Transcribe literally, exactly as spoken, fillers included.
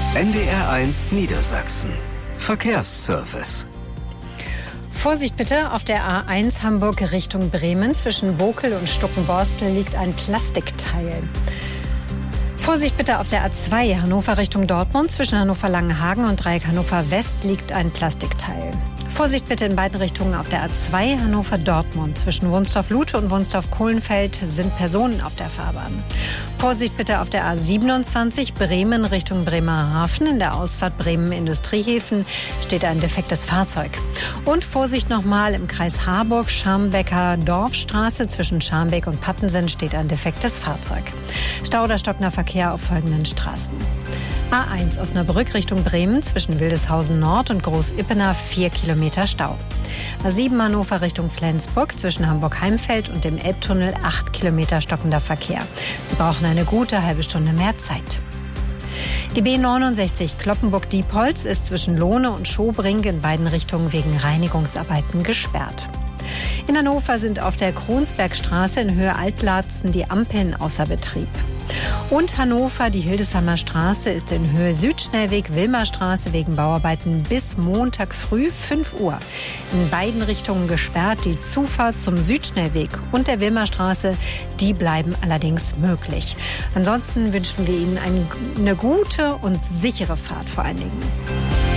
N D R eins Niedersachsen. Verkehrsservice. Vorsicht bitte, auf der A eins Hamburg Richtung Bremen. Zwischen Bokel und Stuckenborstel liegt ein Plastikteil. Vorsicht bitte auf der A zwei Hannover Richtung Dortmund. Zwischen Hannover-Langenhagen und Dreieck Hannover West liegt ein Plastikteil. Vorsicht bitte in beiden Richtungen auf der A zwei Hannover-Dortmund. Zwischen Wunstorf-Lute und Wunstorf-Kohlenfeld sind Personen auf der Fahrbahn. Vorsicht bitte auf der A siebenundzwanzig Bremen Richtung Bremerhaven. In der Ausfahrt Bremen-Industriehäfen steht ein defektes Fahrzeug. Und Vorsicht nochmal im Kreis Harburg, Scharmbecker Dorfstraße. Zwischen Scharmbeck und Pattensen steht ein defektes Fahrzeug. Stau oder stockender Verkehr auf folgenden Straßen. A eins Osnabrück Richtung Bremen zwischen Wildeshausen Nord und Groß-Ippener vier Kilometer Stau. A sieben Hannover Richtung Flensburg zwischen Hamburg-Heimfeld und dem Elbtunnel acht Kilometer stockender Verkehr. Sie brauchen eine gute halbe Stunde mehr Zeit. Die B neunundsechzig Cloppenburg-Diepholz ist zwischen Lohne und Schobring in beiden Richtungen wegen Reinigungsarbeiten gesperrt. In Hannover sind auf der Kronsbergstraße in Höhe Altlatzen die Ampeln außer Betrieb. Und Hannover, die Hildesheimer Straße ist in Höhe Südschnellweg Wilmerstraße wegen Bauarbeiten bis Montag früh fünf Uhr. In beiden Richtungen gesperrt. Die Zufahrt zum Südschnellweg und der Wilmerstraße, die bleiben allerdings möglich. Ansonsten wünschen wir Ihnen eine gute und sichere Fahrt vor allen Dingen.